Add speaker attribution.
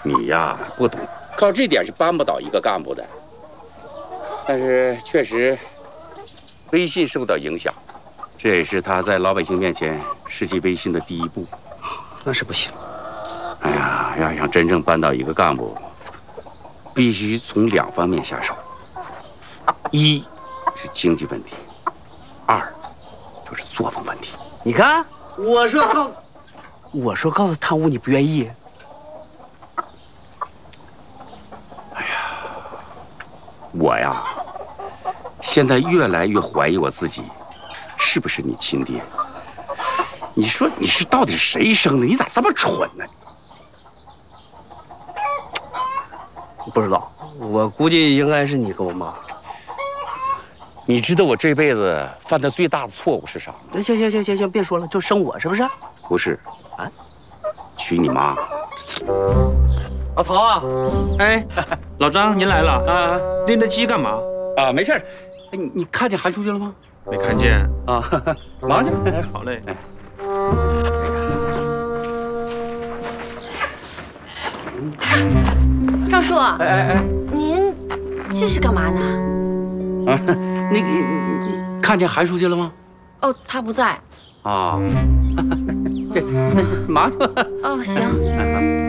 Speaker 1: 你呀不懂，靠这点是扳不倒一个干部的。但是确实，威信受到影响，这也是他在老百姓面前失去威信的第一步。
Speaker 2: 那是不行。
Speaker 1: 哎呀，要想真正扳倒一个干部，必须从2方面下手：一是经济问题，二就是作风问题。
Speaker 2: 你看，我说告诉贪污你不愿意。
Speaker 1: 我呀，现在越来越怀疑我自己，是不是你亲爹？你说你是到底谁生的？你咋这么蠢呢？
Speaker 2: 不知道，我估计应该是你跟我妈。
Speaker 1: 你知道我这辈子犯的最大的错误是啥吗？
Speaker 2: 行，别说了，就生我是不是？
Speaker 1: 不是，
Speaker 2: 啊，
Speaker 1: 娶你妈。
Speaker 2: 老曹啊，
Speaker 3: 哎，老张您来了
Speaker 1: 啊，
Speaker 3: 拎着鸡干嘛？
Speaker 1: 啊，没事儿。哎，你看见韩书记了吗？
Speaker 3: 没看见
Speaker 1: 啊，忙去。
Speaker 3: 好嘞。
Speaker 4: 赵叔，
Speaker 1: 哎，
Speaker 4: 您这是干嘛呢？
Speaker 1: 啊，你看见韩书记了吗？
Speaker 4: 哦，他不在。
Speaker 1: 啊，这忙去吧。
Speaker 4: 哦，行。